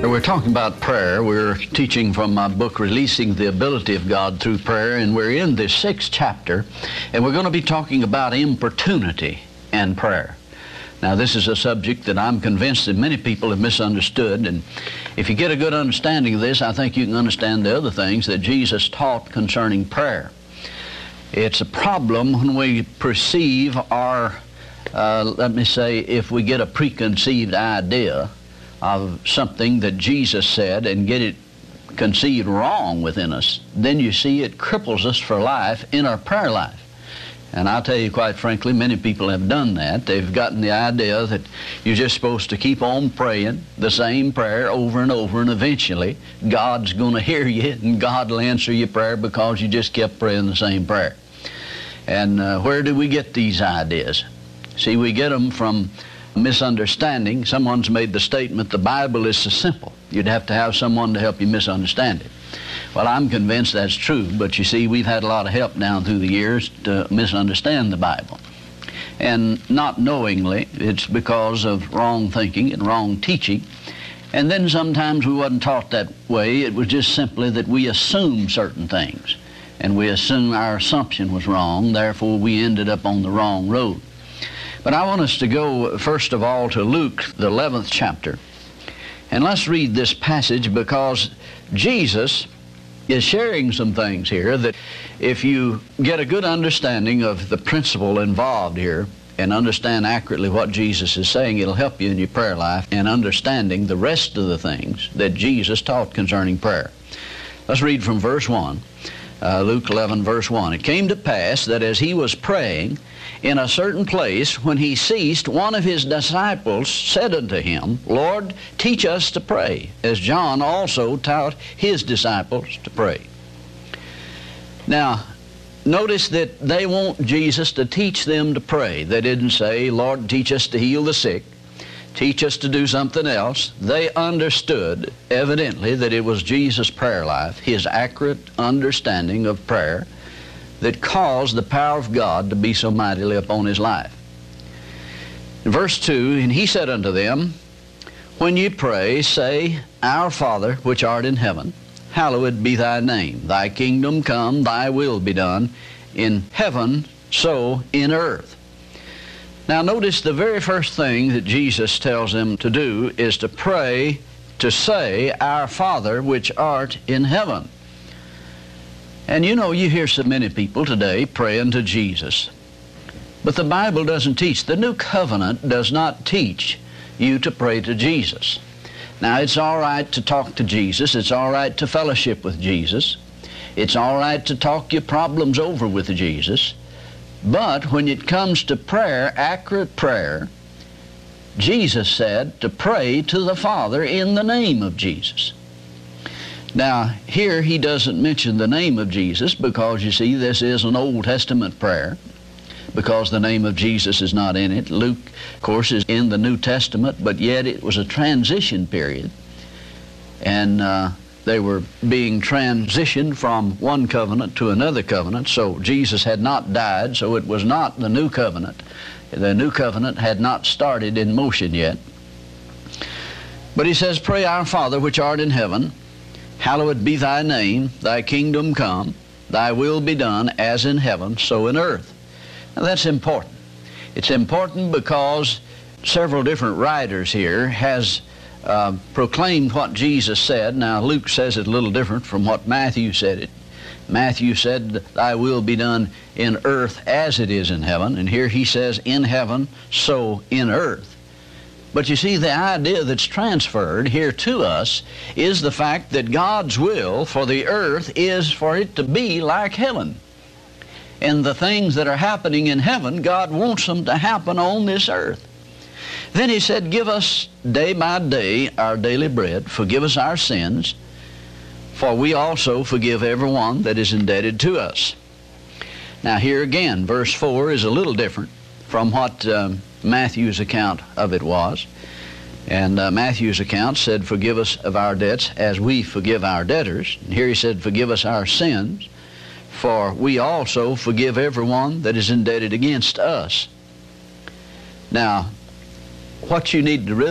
We're talking about prayer. We're teaching from my book, Releasing the Ability of God Through Prayer, and we're in the 6th chapter, and we're going to be talking about importunity and prayer. Now, this is a subject that I'm convinced that many people have misunderstood, and if you get a good understanding of this, I think you can understand the other things that Jesus taught concerning prayer. It's a problem when we perceive our, if we get a preconceived idea of something that Jesus said and get it conceived wrong within us, then you see it cripples us for life in our prayer life. And I'll tell you quite frankly, many people have done that. They've gotten the idea that you're just supposed to keep on praying the same prayer over and over, and eventually God's going to hear you and God will answer your prayer because you just kept praying the same prayer. And where do we get these ideas? See, we get them from misunderstanding. Someone's made the statement, the Bible is so simple. You'd have to have someone to help you misunderstand it. Well, I'm convinced that's true, but you see, we've had a lot of help down through the years to misunderstand the Bible. And not knowingly, it's because of wrong thinking and wrong teaching. And then sometimes we wasn't taught that way. It was just simply that we assumed certain things. And we assumed our assumption was wrong, therefore we ended up on the wrong road. But I want us to go, first of all, to Luke, the 11th chapter. And let's read this passage because Jesus is sharing some things here that if you get a good understanding of the principle involved here and understand accurately what Jesus is saying, it'll help you in your prayer life and understanding the rest of the things that Jesus taught concerning prayer. Let's read from verse 1. Luke 11, verse 1. It came to pass that as he was praying in a certain place, when he ceased, one of his disciples said unto him, Lord, teach us to pray, as John also taught his disciples to pray. Now, notice that they want Jesus to teach them to pray. They didn't say, Lord, teach us to heal the sick, teach us to do something else. They understood, evidently, that it was Jesus' prayer life, his accurate understanding of prayer, that caused the power of God to be so mightily upon his life. In verse 2, and he said unto them, When ye pray, say, Our Father, which art in heaven, hallowed be thy name. Thy kingdom come, thy will be done, in heaven, so in earth. Now notice the very first thing that Jesus tells them to do is to pray, to say, Our Father, which art in heaven. And you know, you hear so many people today praying to Jesus. But the Bible doesn't teach. The New Covenant does not teach you to pray to Jesus. Now, it's all right to talk to Jesus. It's all right to fellowship with Jesus. It's all right to talk your problems over with Jesus. But when it comes to prayer, accurate prayer, Jesus said to pray to the Father in the name of Jesus. Now, here he doesn't mention the name of Jesus because, you see, this is an Old Testament prayer because the name of Jesus is not in it. Luke, of course, is in the New Testament, but yet it was a transition period. And they were being transitioned from one covenant to another covenant, so Jesus had not died, so it was not the New Covenant. The New Covenant had not started in motion yet. But he says, Pray, Our Father, which art in heaven, hallowed be thy name, thy kingdom come, thy will be done, as in heaven, so in earth. Now that's important. It's important because several different writers here has proclaimed what Jesus said. Now Luke says it a little different from what Matthew said it. Matthew said, Thy will be done in earth as it is in heaven, and here he says, in heaven, so in earth. But you see, the idea that's transferred here to us is the fact that God's will for the earth is for it to be like heaven. And the things that are happening in heaven, God wants them to happen on this earth. Then he said, Give us day by day our daily bread, forgive us our sins, for we also forgive everyone that is indebted to us. Now here again, verse 4 is a little different from what Matthew's account of it was. And Matthew's account said, Forgive us of our debts as we forgive our debtors. And here he said, Forgive us our sins, for we also forgive everyone that is indebted against us. Now, what you need to realize